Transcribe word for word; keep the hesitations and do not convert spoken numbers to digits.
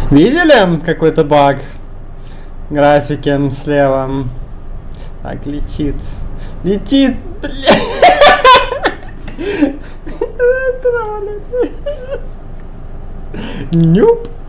Видели какой-то баг? Графики слева. Так, летит. Летит, бля. Нюп.